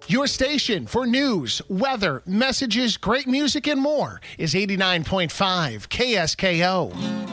Your station for news, weather, messages, great music, and more is 89.5 KSKO.